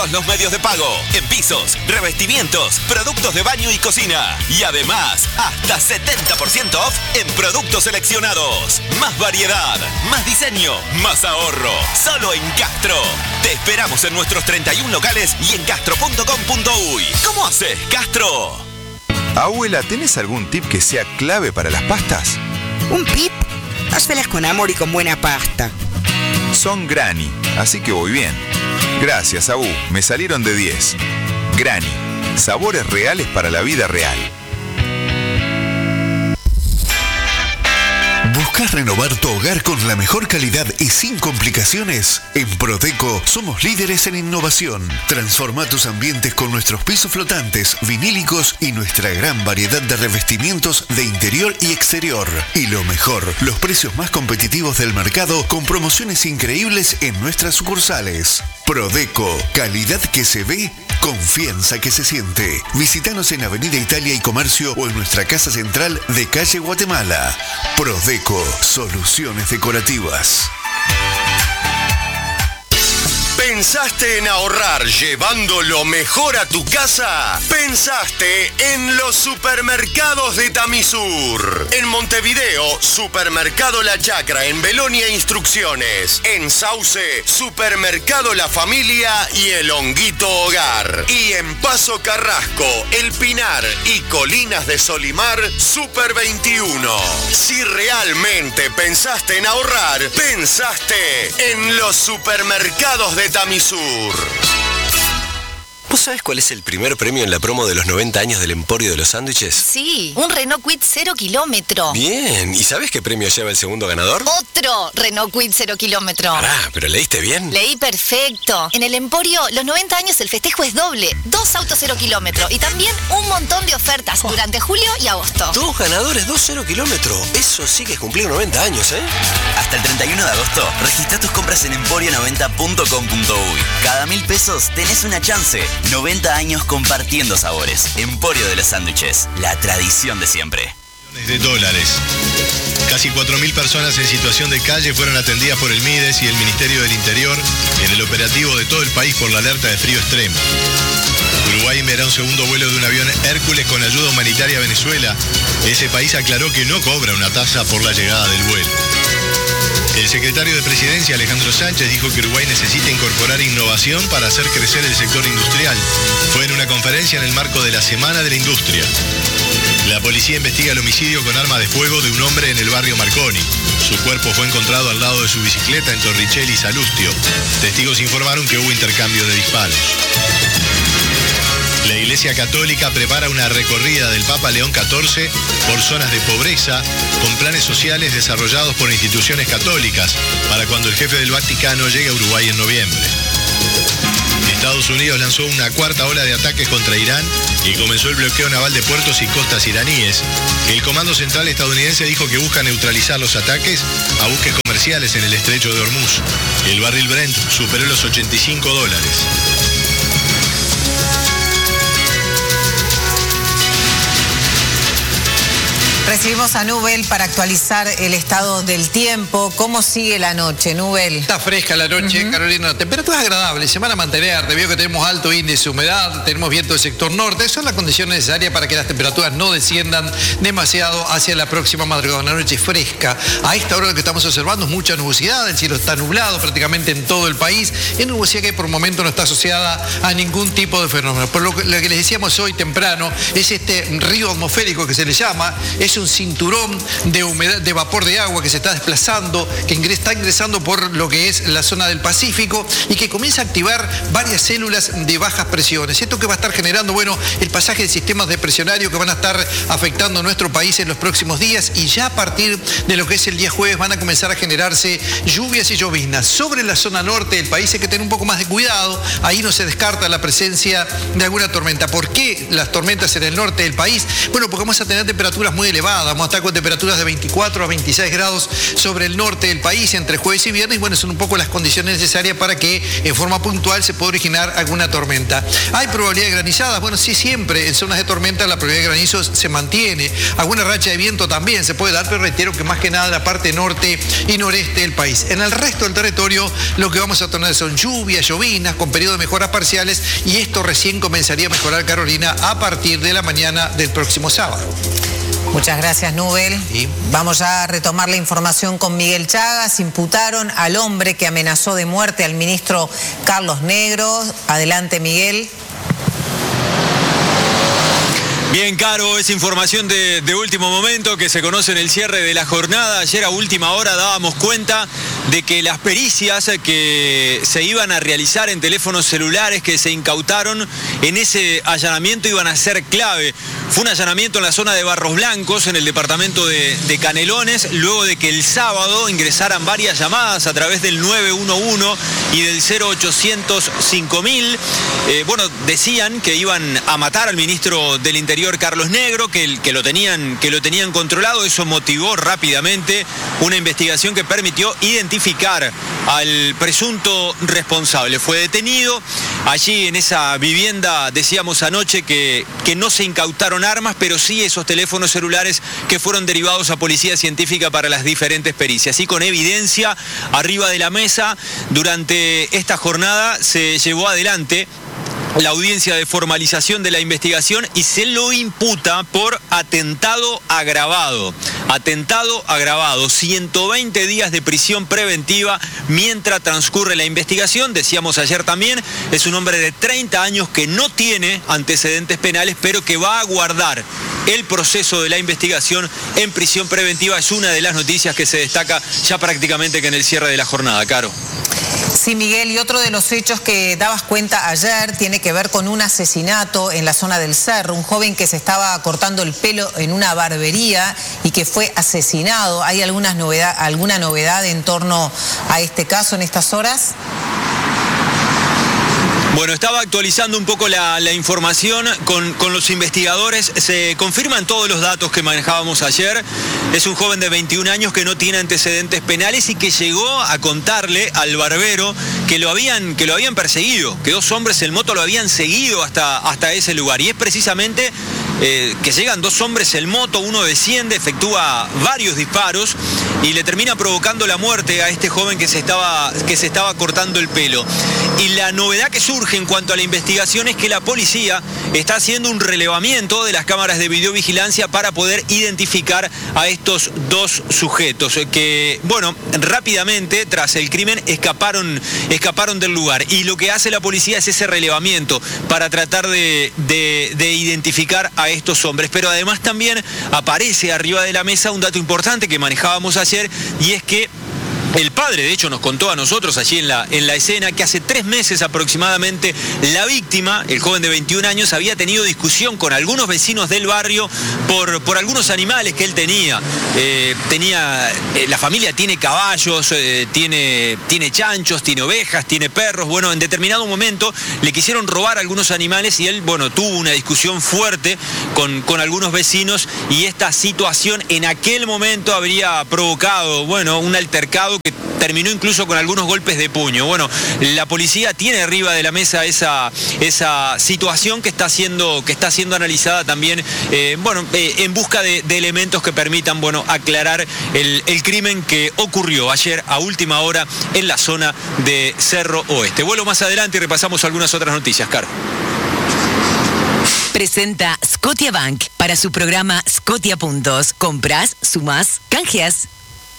todos los medios de pago, en pisos, revestimientos, productos de baño y cocina. Y además, hasta 70% off en productos seleccionados. Más variedad, más diseño, más ahorro. Solo en Castro. Te esperamos en nuestros 31 locales y en castro.com.uy. ¿Cómo haces, Castro? Abuela, ¿tenés algún tip que sea clave para las pastas? ¿Un tip? Hácelas con amor y con buena pasta. Son Granny, así que voy bien. Gracias, Abu, me salieron de 10. Granny, sabores reales para la vida real. ¿Buscas renovar tu hogar con la mejor calidad y sin complicaciones? En Prodeco somos líderes en innovación. Transforma tus ambientes con nuestros pisos flotantes, vinílicos y nuestra gran variedad de revestimientos de interior y exterior. Y lo mejor, los precios más competitivos del mercado con promociones increíbles en nuestras sucursales. Prodeco, calidad que se ve, confianza que se siente. Visítanos en Avenida Italia y Comercio o en nuestra casa central de calle Guatemala. Prodeco, soluciones decorativas. ¿Pensaste en ahorrar llevando lo mejor a tu casa? Pensaste en los supermercados de Tamisur. En Montevideo, Supermercado La Chacra, en Belonia Instrucciones. En Sauce, Supermercado La Familia y El Honguito Hogar. Y en Paso Carrasco, El Pinar y Colinas de Solimar, Super 21. Si realmente pensaste en ahorrar, pensaste en los supermercados de Tamisur. ¿Vos sabés cuál es el primer premio en la promo de los 90 años del Emporio de los Sándwiches? Sí, un Renault Kwid 0 kilómetro. Bien, ¿y sabés qué premio lleva el segundo ganador? Otro Renault Kwid 0 kilómetro. Pará, ¿pero leíste bien? Leí perfecto. En el Emporio, los 90 años el festejo es doble. 2 autos 0 kilómetro y también un montón de ofertas durante julio y agosto. 2 ganadores, 2 0 kilómetros. Eso sí que es cumplir 90 años, ¿eh? Hasta el 31 de agosto, registra tus compras en emporio90.com.uy. Cada 1.000 pesos tenés una chance. 90 años compartiendo sabores. Emporio de los Sándwiches, la tradición de siempre. De dólares. Casi 4.000 personas en situación de calle fueron atendidas por el MIDES y el Ministerio del Interior en el operativo de todo el país por la alerta de frío extremo. Uruguay enviará un segundo vuelo de un avión Hércules con ayuda humanitaria a Venezuela. Ese país aclaró que no cobra una tasa por la llegada del vuelo. El secretario de Presidencia, Alejandro Sánchez, dijo que Uruguay necesita incorporar innovación para hacer crecer el sector industrial. Fue en una conferencia en el marco de la Semana de la Industria. La policía investiga el homicidio con arma de fuego de un hombre en el barrio Marconi. Su cuerpo fue encontrado al lado de su bicicleta en Torricelli y Salustio. Testigos informaron que hubo intercambio de disparos. La Iglesia Católica prepara una recorrida del Papa León XIV por zonas de pobreza con planes sociales desarrollados por instituciones católicas para cuando el jefe del Vaticano llegue a Uruguay en noviembre. Estados Unidos lanzó una cuarta ola de ataques contra Irán y comenzó el bloqueo naval de puertos y costas iraníes. El Comando Central estadounidense dijo que busca neutralizar los ataques a buques comerciales en el estrecho de Hormuz. El barril Brent superó los $85. Recibimos a Nubel para actualizar el estado del tiempo. ¿Cómo sigue la noche, Nubel? Está fresca la noche, Carolina. La temperatura es agradable, se van a mantener. Debido a que tenemos alto índice de humedad, tenemos viento del sector norte. Son las condiciones necesarias para que las temperaturas no desciendan demasiado hacia la próxima madrugada. Una noche fresca. A esta hora lo que estamos observando es mucha nubosidad. El cielo está nublado prácticamente en todo el país. Es nubosidad que por momento no está asociada a ningún tipo de fenómeno. Por lo que les decíamos hoy temprano, es este río atmosférico que se le llama. Es un cinturón de humedad, de vapor de agua que se está desplazando, que está ingresando por lo que es la zona del Pacífico y que comienza a activar varias células de bajas presiones. Esto que va a estar generando, bueno, el pasaje de sistemas depresionarios que van a estar afectando a nuestro país en los próximos días y ya a partir de lo que es el día jueves van a comenzar a generarse lluvias y lloviznas. Sobre la zona norte del país hay que tener un poco más de cuidado, ahí no se descarta la presencia de alguna tormenta. ¿Por qué las tormentas en el norte del país? Bueno, porque vamos a tener temperaturas muy elevadas. helada. Vamos a estar con temperaturas de 24 a 26 grados sobre el norte del país entre jueves y viernes. Bueno, son un poco las condiciones necesarias para que en forma puntual se pueda originar alguna tormenta. ¿Hay probabilidad de granizadas? Bueno, sí, siempre en zonas de tormenta la probabilidad de granizos se mantiene. Alguna racha de viento también se puede dar, pero reitero que más que nada en la parte norte y noreste del país. En el resto del territorio lo que vamos a tener son lluvias, llovinas, con periodo de mejoras parciales, y esto recién comenzaría a mejorar, Carolina, a partir de la mañana del próximo sábado. Muchas gracias, Nubel. Sí. Vamos ya a retomar la información con Miguel Chagas. Imputaron al hombre que amenazó de muerte al ministro Carlos Negro. Adelante, Miguel. Bien, Caro, es información de último momento que se conoce en el cierre de la jornada. Ayer a última hora dábamos cuenta de que las pericias que se iban a realizar en teléfonos celulares que se incautaron en ese allanamiento iban a ser clave. Fue un allanamiento en la zona de Barros Blancos, en el departamento de Canelones, luego de que el sábado ingresaran varias llamadas a través del 911 y del 0800 5000. Bueno, decían que iban a matar al ministro del Interior, Carlos Negro, que lo tenían controlado. Eso motivó rápidamente una investigación que permitió identificar al presunto responsable. Fue detenido allí en esa vivienda. Decíamos anoche que no se incautaron armas, pero sí esos teléfonos celulares que fueron derivados a Policía Científica para las diferentes pericias. Y con evidencia arriba de la mesa, durante esta jornada se llevó adelante la audiencia de formalización de la investigación y se lo imputa por atentado agravado. Atentado agravado, 120 días de prisión preventiva mientras transcurre la investigación. Decíamos ayer también, es un hombre de 30 años que no tiene antecedentes penales, pero que va a guardar el proceso de la investigación en prisión preventiva. Es una de las noticias que se destaca ya prácticamente que en el cierre de la jornada, Caro. Sí, Miguel, y otro de los hechos que dabas cuenta ayer tiene que ver con un asesinato en la zona del Cerro, un joven que se estaba cortando el pelo en una barbería y que fue asesinado. ¿Hay alguna novedad en torno a este caso en estas horas? Bueno, estaba actualizando un poco la información con los investigadores. Se confirman todos los datos que manejábamos ayer. Es un joven de 21 años que no tiene antecedentes penales y que llegó a contarle al barbero que lo habían perseguido, que dos hombres en moto lo habían seguido hasta ese lugar. Y es precisamente que llegan dos hombres en moto, uno desciende, efectúa varios disparos y le termina provocando la muerte a este joven que se estaba cortando el pelo. Y la novedad que surge en cuanto a la investigación es que la policía está haciendo un relevamiento de las cámaras de videovigilancia para poder identificar a estos dos sujetos que, bueno, rápidamente tras el crimen escaparon del lugar. Y lo que hace la policía es ese relevamiento para tratar de identificar a estos hombres. Pero además también aparece arriba de la mesa un dato importante que manejábamos ayer, y es que el padre, de hecho, nos contó a nosotros allí en la escena que hace 3 meses aproximadamente la víctima, el joven de 21 años, había tenido discusión con algunos vecinos del barrio por algunos animales que él tenía. La familia tiene caballos, tiene chanchos, tiene ovejas, tiene perros. Bueno, en determinado momento le quisieron robar algunos animales y él, bueno, tuvo una discusión fuerte con algunos vecinos, y esta situación en aquel momento habría provocado, bueno, un altercado que terminó incluso con algunos golpes de puño. Bueno, la policía tiene arriba de la mesa esa situación que está siendo analizada también, en busca de elementos que permitan, bueno, aclarar el crimen que ocurrió ayer a última hora en la zona de Cerro Oeste. Vuelvo más adelante y repasamos algunas otras noticias, Caro. Presenta Scotiabank para su programa Scotia Puntos. Compras, sumás, canjeas.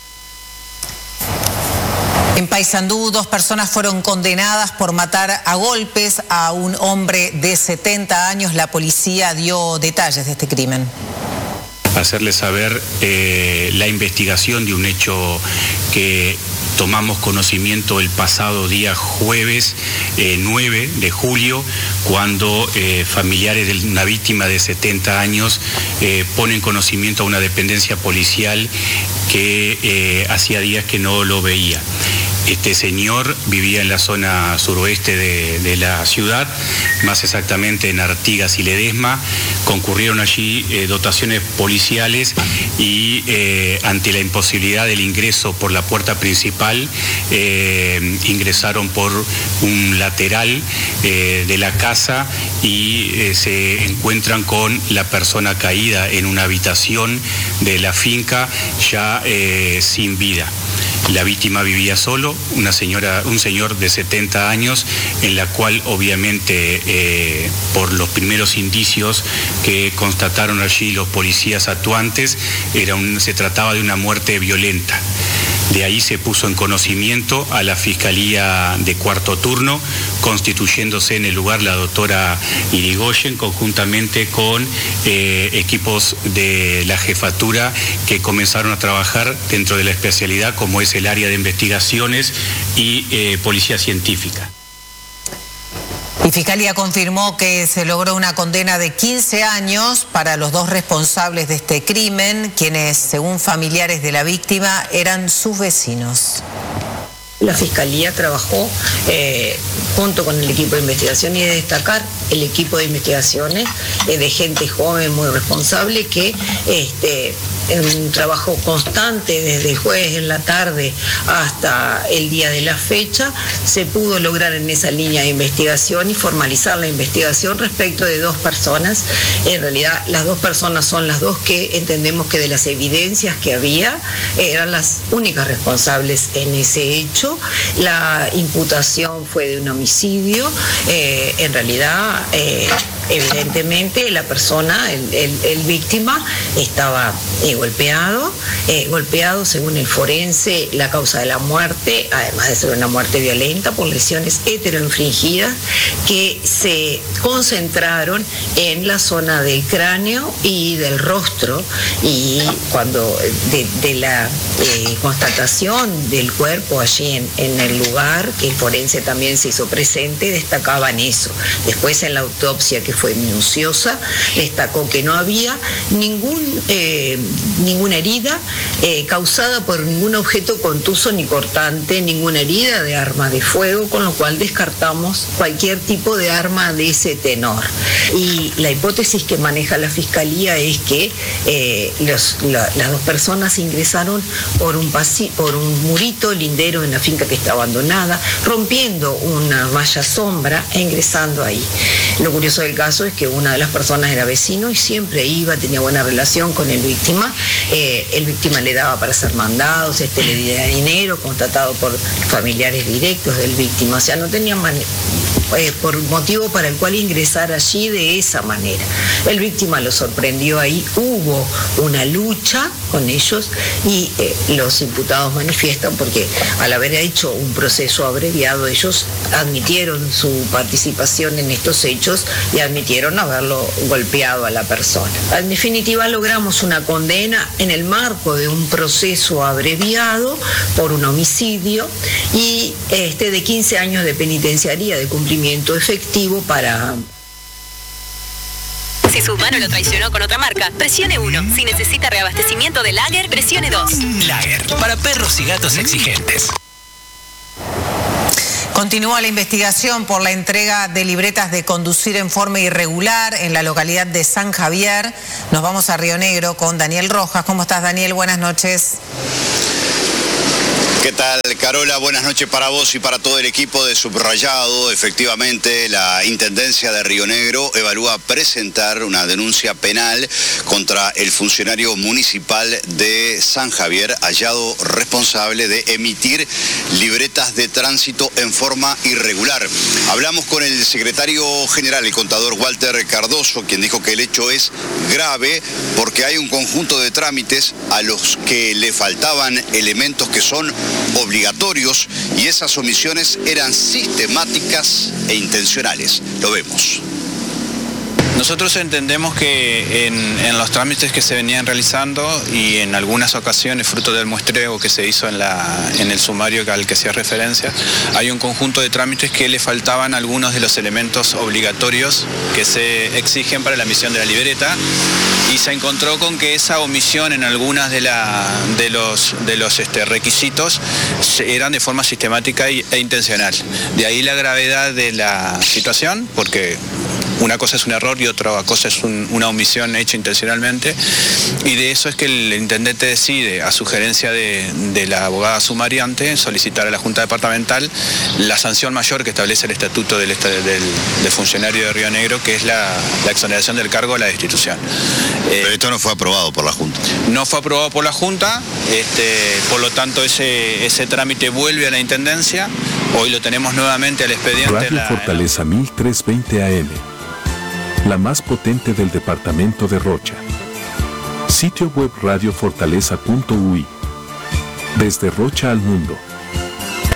En Paysandú, 2 personas fueron condenadas por matar a golpes a un hombre de 70 años. La policía dio detalles de este crimen. Hacerles saber la investigación de un hecho que tomamos conocimiento el pasado día jueves 9 de julio, cuando familiares de una víctima de 70 años ponen conocimiento a una dependencia policial que hacía días que no lo veía. Este señor vivía en la zona suroeste de la ciudad, más exactamente en Artigas y Ledesma. Concurrieron allí dotaciones policiales y ante la imposibilidad del ingreso por la puerta principal, ingresaron por un lateral de la casa y se encuentran con la persona caída en una habitación de la finca ya sin vida. La víctima vivía solo, un señor de 70 años, en la cual obviamente por los primeros indicios que constataron allí los policías actuantes, se trataba de una muerte violenta. De ahí se puso en conocimiento a la Fiscalía de Cuarto Turno, constituyéndose en el lugar la doctora Irigoyen, conjuntamente con equipos de la jefatura que comenzaron a trabajar dentro de la especialidad como es el área de investigaciones y policía científica. Y Fiscalía confirmó que se logró una condena de 15 años para los dos responsables de este crimen, quienes, según familiares de la víctima, eran sus vecinos. La Fiscalía trabajó junto con el equipo de investigación y de destacar el equipo de investigaciones de gente joven muy responsable que en un trabajo constante desde el jueves en la tarde hasta el día de la fecha se pudo lograr en esa línea de investigación y formalizar la investigación respecto de dos personas. En realidad las dos personas son las dos que entendemos que de las evidencias que había eran las únicas responsables en ese hecho. La imputación fue de un homicidio. En realidad evidentemente la persona, el víctima, estaba golpeado según el forense. La causa de la muerte, además de ser una muerte violenta, por lesiones heteroinfligidas que se concentraron en la zona del cráneo y del rostro, y cuando de la constatación del cuerpo allí en el lugar, que el forense también se hizo presente, destacaban eso. Después en la autopsia, que fue minuciosa, destacó que no había ninguna herida causada por ningún objeto contuso ni cortante, ninguna herida de arma de fuego, con lo cual descartamos cualquier tipo de arma de ese tenor. Y la hipótesis que maneja la Fiscalía es que las dos personas ingresaron por un murito lindero en la finca que está abandonada, rompiendo una malla sombra e ingresando ahí. Lo curioso del caso es que una de las personas era vecino y siempre tenía buena relación con el víctima. El víctima le daba para hacer mandados, le daba dinero, constatado por familiares directos del víctima. O sea, no tenía por motivo para el cual ingresar allí de esa manera. El víctima lo sorprendió ahí, hubo una lucha con ellos y los imputados manifiestan porque al haber hecho un proceso abreviado, ellos admitieron su participación en estos hechos y admitieron haberlo golpeado a la persona. En definitiva, logramos una condena en el marco de un proceso abreviado por un homicidio y de 15 años de penitenciaría de cumplimiento efectivo para... Si su humano lo traicionó con otra marca, presione 1. Si necesita reabastecimiento de Lager, presione 2. Lager, para perros y gatos exigentes. Continúa la investigación por la entrega de libretas de conducir en forma irregular en la localidad de San Javier. Nos vamos a Río Negro con Daniel Rojas. ¿Cómo estás, Daniel? Buenas noches. ¿Qué tal, Carola? Buenas noches para vos y para todo el equipo de Subrayado. Efectivamente, la Intendencia de Río Negro evalúa presentar una denuncia penal contra el funcionario municipal de San Javier, hallado responsable de emitir libretas de tránsito en forma irregular. Hablamos con el secretario general, el contador Walter Cardoso, quien dijo que el hecho es grave porque hay un conjunto de trámites a los que le faltaban elementos que son obligatorios y esas omisiones eran sistemáticas e intencionales. Lo vemos. Nosotros entendemos que en los trámites que se venían realizando y en algunas ocasiones, fruto del muestreo que se hizo en el sumario al que hacía referencia, hay un conjunto de trámites que le faltaban algunos de los elementos obligatorios que se exigen para la emisión de la libreta. y se encontró con que esa omisión en algunas de los requisitos eran de forma sistemática e intencional. De ahí la gravedad de la situación, porque una cosa es un error y otra cosa es una omisión hecha intencionalmente, y de eso es que el intendente decide, a sugerencia de la abogada sumariante, solicitar a la Junta Departamental la sanción mayor que establece el estatuto del funcionario de Río Negro, que es la exoneración del cargo o la destitución. Pero esto no fue aprobado por la Junta. No fue aprobado por la Junta, por lo tanto ese trámite vuelve a la Intendencia. Hoy lo tenemos nuevamente al expediente. Radio Fortaleza 1320 AM, la más potente del departamento de Rocha. Sitio web radiofortaleza.ui. Desde Rocha al mundo.